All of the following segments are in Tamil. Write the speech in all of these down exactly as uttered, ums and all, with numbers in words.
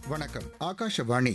வணக்கம். ஆகாஷவாணி.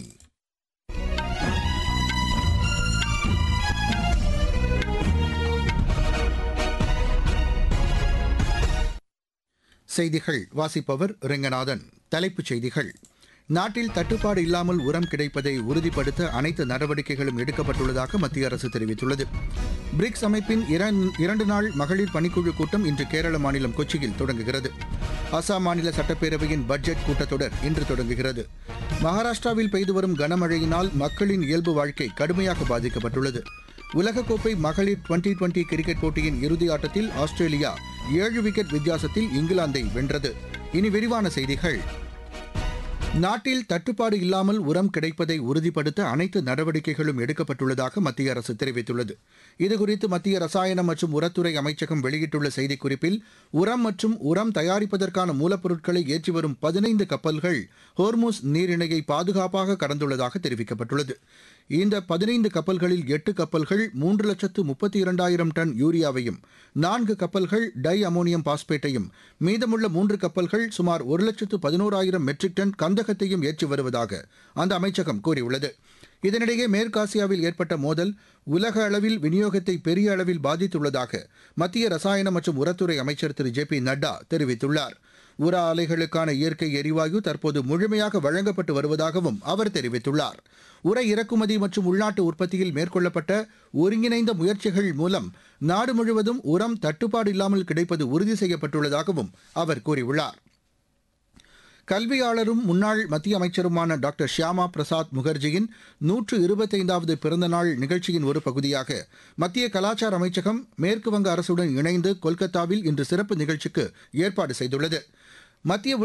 செய்திகள் வாசிப்பவர் ரெங்கநாதன். தலைப்புச் செய்திகள். நாட்டில் தட்டுப்பாடு இல்லாமல் உரம் கிடைப்பதை உறுதிப்படுத்த அனைத்து நடவடிக்கைகளும் எடுக்கப்பட்டுள்ளதாக மத்திய அரசு தெரிவித்துள்ளது. பிரிக்ஸ் அமைப்பின் இரண்டு நாள் மகளிர் பணிக்குழு கூட்டம் இன்று கேரள மாநிலம் கொச்சியில் தொடங்குகிறது. அசாம் மாநில சட்டப்பேரவையின் பட்ஜெட் கூட்டத்தொடர் இன்று தொடங்குகிறது. மகாராஷ்டிராவில் பெய்து வரும் கனமழையினால் மக்களின் இயல்பு வாழ்க்கை கடுமையாக பாதிக்கப்பட்டுள்ளது. உலகக்கோப்பை மகளிர் டுவெண்டி டுவெண்டி கிரிக்கெட் போட்டியின் இறுதி ஆட்டத்தில் ஆஸ்திரேலியா ஏழு விக்கெட் வித்தியாசத்தில் இங்கிலாந்தை வென்றது. இனி விரிவான செய்திகள். நாட்டில் தட்டுப்பாடு இல்லாமல் உரம் கிடைப்பதை உறுதிப்படுத்த அனைத்து நடவடிக்கைகளும் எடுக்கப்பட்டுள்ளதாக மத்திய அரசு தெரிவித்துள்ளது. இதுகுறித்து மத்திய ரசாயனம் மற்றும் உரத்துறை அமைச்சகம் வெளியிட்டுள்ள செய்திக்குறிப்பில், உரம் மற்றும் உரம் தயாரிப்பதற்கான மூலப்பொருட்களை ஏற்றி வரும் பதினைந்து கப்பல்கள் ஹோர்முஸ் நீரிணையை பாதுகாப்பாக கடந்துள்ளதாக தெரிவிக்கப்பட்டுள்ளது. இந்த பதினைந்து கப்பல்களில் எட்டு கப்பல்கள் மூன்று லட்சத்து முப்பத்தி இரண்டாயிரம் டன் யூரியாவையும், நான்கு கப்பல்கள் டை அமோனியம் பாஸ்பேட்டையும், மீதமுள்ள மூன்று கப்பல்கள் சுமார் ஒரு லட்சத்து பதினோராயிரம் மெட்ரிக் டன் கந்தகத்தையும் ஏற்றி வருவதாக அந்த அமைச்சகம் கூறியுள்ளது. இதனிடையே மேற்காசியாவில் ஏற்பட்ட மோதல் உலக அளவில் விநியோகத்தை பெரிய அளவில் பாதித்துள்ளதாக மத்திய ரசாயனம் மற்றும் உரத்துறை அமைச்சர் திரு ஜே பி நட்டா தெரிவித்துள்ளார். உர ஆலைகளுக்கான இயற்கை எரிவாயு தற்போது முழுமையாக வழங்கப்பட்டு வருவதாகவும் அவர் தெரிவித்துள்ளார். உர இறக்குமதி மற்றும் உள்நாட்டு உற்பத்தியில் மேற்கொள்ளப்பட்ட ஒருங்கிணைந்த முயற்சிகள் மூலம் நாடு முழுவதும் உரம் தட்டுப்பாடு இல்லாமல் கிடைப்பது உறுதி செய்யப்பட்டுள்ளதாகவும் அவர் கூறியுள்ளார். கல்வியாளரும் முன்னாள் மத்திய அமைச்சருமான டாக்டர் ஷியாமா பிரசாத் முகர்ஜியின் நூற்று இருபத்தைந்தாவது பிறந்தநாள் நிகழ்ச்சியின் ஒரு பகுதியாக மத்திய கலாச்சார அமைச்சகம் மேற்குவங்க அரசுடன் இணைந்து கொல்கத்தாவில் இன்று சிறப்பு நிகழ்ச்சிக்கு ஏற்பாடு செய்துள்ளது. மத்திய